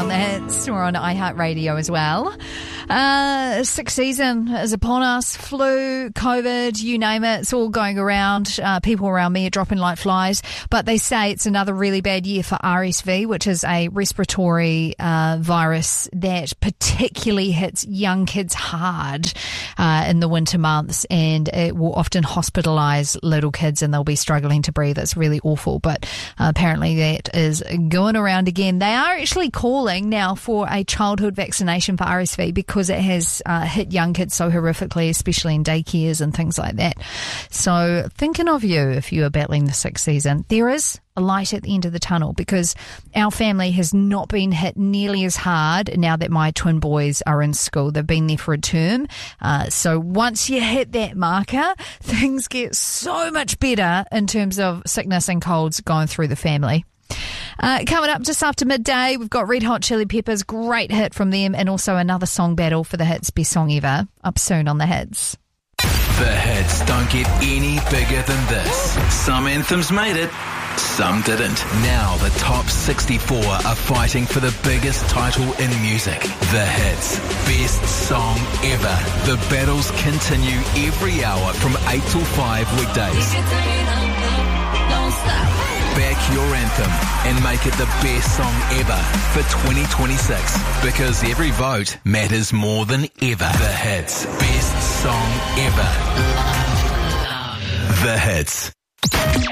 on the hits. We're on iHeartRadio as well. Sixth season is upon us. Flu, COVID, you name it. It's all going around. People around me are dropping like flies. But they say it's another really bad year for RSV, which is a respiratory virus that particularly hits young kids hard in the winter months. And it will often hospitalise little kids and they'll be struggling to breathe. It's really awful. But apparently that is going around again. They are actually calling now for a childhood vaccination for RSV because it has hit young kids so horrifically, especially in daycares and things like that. So thinking of you if you are battling the sixth season, there is a light at the end of the tunnel because our family has not been hit nearly as hard now that my twin boys are in school. They've been there for a term. So once you hit that marker, things get so much better in terms of sickness and colds going through the family. Coming up just after midday, we've got Red Hot Chili Peppers, great hit from them, and also another song battle for the hits best song ever. Up soon on the hits. The hits don't get any bigger than this. Some anthems made it, some didn't. Now the top 64 are fighting for the biggest title in music. The hits, best song ever. The battles continue every hour from 8 till 5 weekdays. Back your anthem and make it the best song ever for 2026 because every vote matters more than ever. The hits, best song ever. The hits.